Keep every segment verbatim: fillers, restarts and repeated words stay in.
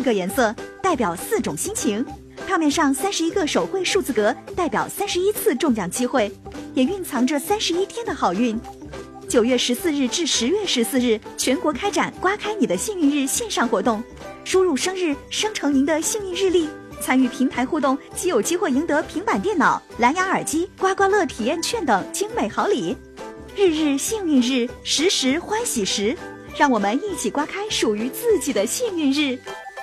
个颜色，代表四种心情。票面上三十一个手绘数字格，代表三十一次中奖机会，也蕴藏着三十一天的好运。九月十四日至十月十四日，全国开展刮开你的幸运日线上活动，输入生日生成您的幸运日历，参与平台互动即有机会赢得平板电脑、蓝牙耳机、刮刮乐体验券等精美好礼。日日幸运日，时时欢喜时，让我们一起刮开属于自己的幸运日。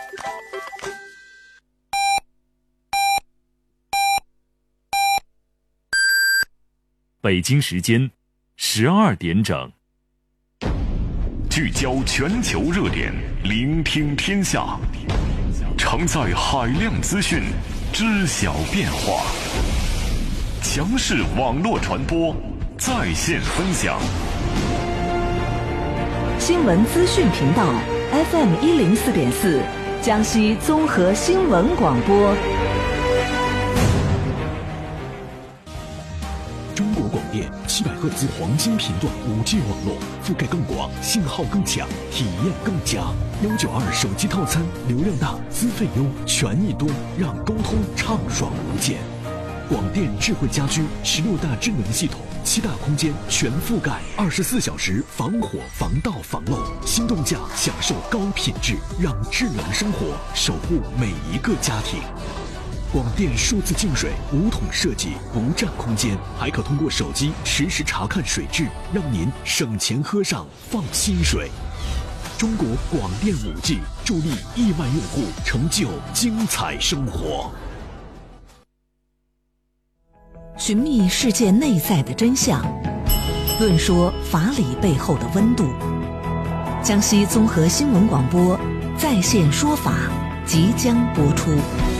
北京时间十二点整， 聚焦全球热点，聆听天下，承载海量资讯，知晓变化，强势网络传播，在线分享。 新闻资讯频道 F M 一零四点四，江西综合新闻广播。 中国广电七百赫兹黄金频段 五 G 网络，覆盖更广，信号更强，体验更佳。幺九二手机套餐，流量大，资费优，权益多，让沟通畅爽无间。广电智慧家居十六大智能系统，七大空间全覆盖，二十四小时防火、防盗、防漏。心动价享受高品质，让智能生活守护每一个家庭。广电数字净水无桶设计，不占空间，还可通过手机实时查看水质，让您省钱喝上放心水。中国广电 五 G 助力亿万用户成就精彩生活。 寻觅世界内在的真相，论说法理背后的温度。江西综合新闻广播在线说法即将播出。